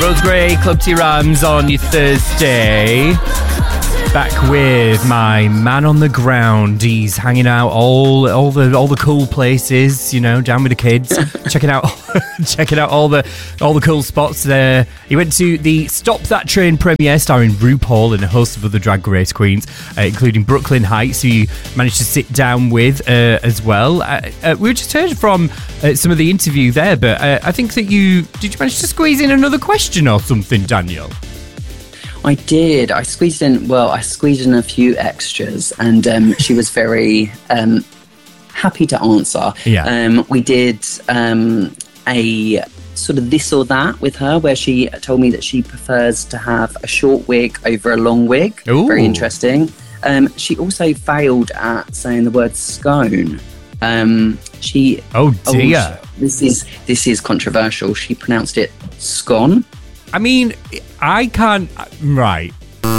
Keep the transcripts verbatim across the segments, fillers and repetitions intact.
Rose Gray, Club T Rams on your Thursday. Back with my man on the ground. He's hanging out all all the all the cool places, you know, down with the kids, checking out checking out all the all the cool spots there. He went to the Stop That Train premiere starring RuPaul and a host of other drag race queens, uh, including Brooklyn Heights, who you managed to sit down with uh, as well. Uh, uh, we just heard from uh, some of the interview there, but uh, I think that you did you manage to squeeze in another question or something, Daniel? I did. I squeezed in, well, I squeezed in a few extras, and um, she was very um, happy to answer. Yeah. Um, we did um, a sort of this or that with her, where she told me that she prefers to have a short wig over a long wig. Ooh. Very interesting. Um, she also failed at saying the word scone. Um, she. Oh dear. Oh, this is this is controversial. She pronounced it scone. I mean, I can't. Right.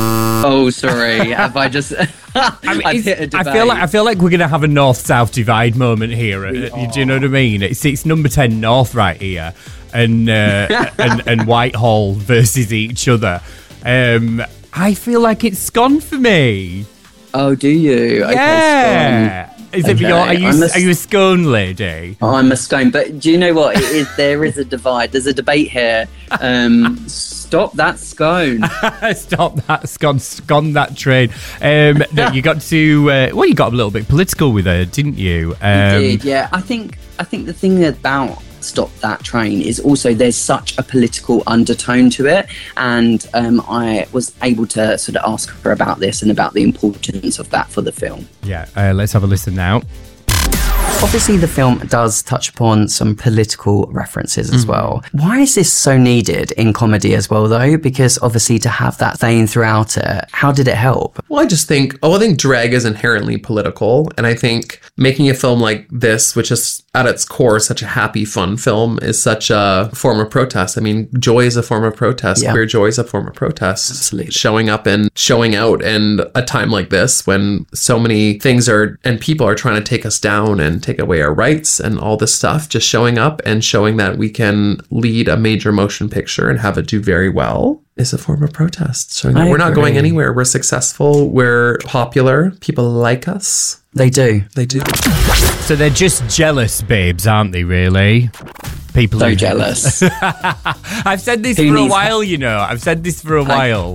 Oh, sorry. Have I just? I mean, I've hit a debate. I feel like I feel like we're gonna have a north-south divide moment here. We Uh, do you know what I mean? It's it's number ten North right here, and uh, and and Whitehall versus each other. Um, I feel like it's gone for me. Oh, do you? Okay, Yeah. scone. Is it Okay, your, are you I'm a- are you a scone lady? Oh, I'm a scone, but do you know what? It is, there is a divide. There's a debate here. Um, stop that scone. Stop that, scone, scone that train. Um, no, you got to, uh, well, you got a little bit political with her, didn't you? Um, I did, yeah. I think I think the thing about Stop That Train is also there's such a political undertone to it, and um, I was able to sort of ask her about this and about the importance of that for the film. Yeah, uh, let's have a listen now. Obviously, the film does touch upon some political references as well. Why is this so needed in comedy as well, though? Because obviously, to have that theme throughout it, how did it help? Well, I just think, oh, I think drag is inherently political. And I think making a film like this, which is at its core such a happy, fun film, is such a form of protest. I mean, joy is a form of protest. Yeah. Queer joy is a form of protest. Absolutely. Showing up and showing out. And a time like this when so many things are, and people are trying to take us down and take away our rights and all this stuff, just showing up and showing that we can lead a major motion picture and have it do very well is a form of protest. Showing that I we're not agree. going anywhere. We're successful. We're popular. People like us. They do. They do. So they're just jealous babes, aren't they, really? People So who- jealous. I've said this Who for a needs- while, you know. I've said this for a while.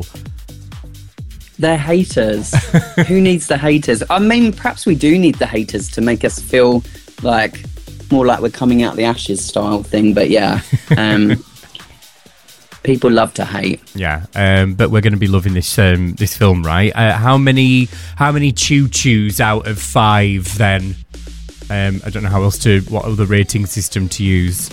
They're haters. Who needs the haters? I mean, perhaps we do need the haters to make us feel like more like we're coming out the ashes style thing. But yeah, um, people love to hate. Yeah, um, but we're going to be loving this um, this film, right? Uh, how many how many choo choos out of five then? Um, I don't know how else to what other rating system to use.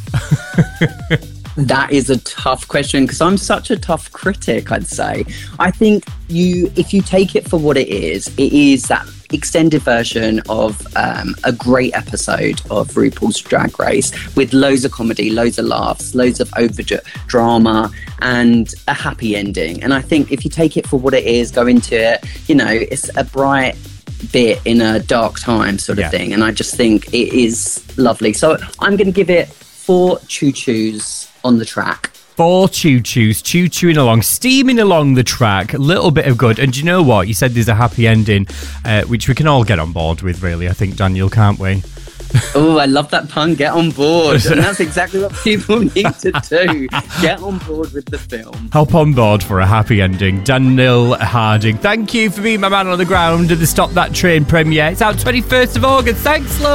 That is a tough question because I'm such a tough critic, I'd say. I think you, if you take it for what it is, it is that extended version of um, a great episode of RuPaul's Drag Race with loads of comedy, loads of laughs, loads of over drama and a happy ending. And I think if you take it for what it is, go into it, you know, it's a bright bit in a dark time sort of Yeah. thing. And I just think it is lovely. So I'm going to give it four choo-choos on the track. Four choo choos, choo chooing along, steaming along the track, a little bit of good. And do you know what? You said there's a happy ending, uh, which we can all get on board with, really, I think, Daniel, can't we? Oh, I love that pun, get on board. And that's exactly what people need to do. Get on board with the film. Hop on board for a happy ending. Daniel Harding, thank you for being my man on the ground at the Stop That Train premiere. It's out twenty-first of August. Thanks, love.